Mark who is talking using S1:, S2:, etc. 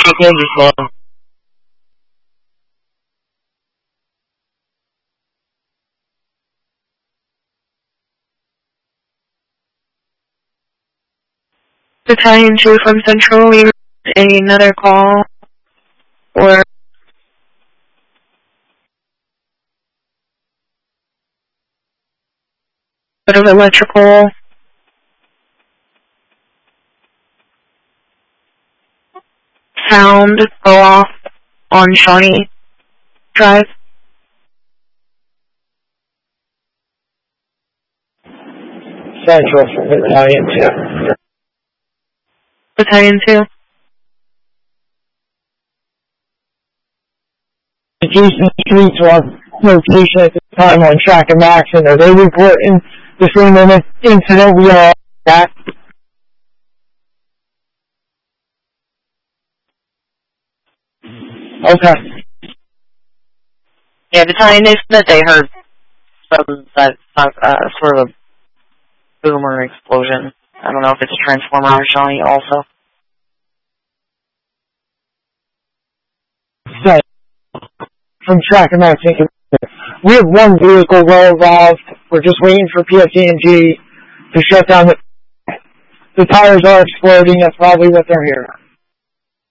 S1: Battalion 2 from Central, we received another call or bit of electrical sound go off on Shawnee Drive.
S2: Central from Battalion 2.
S1: Battalion 2.
S2: The Houston Streets are location at the time on Track and Maxon. Are they reporting the same incident we are at? Okay.
S1: Yeah, Battalion, they said that they heard that sort of a boomer explosion. I don't know if it's a transformer or Shawnee also.
S2: So, from Track and Maxon, we have one vehicle well involved. We're just waiting for PSE&G to shut down the tires are exploding. That's probably what they're hearing.